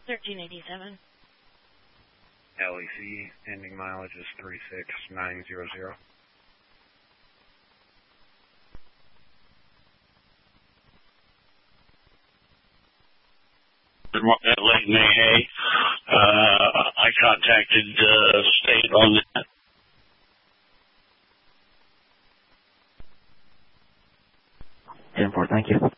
1387. LEC, ending mileage is 36900. Late May, I contacted State on that. 10-4, thank you.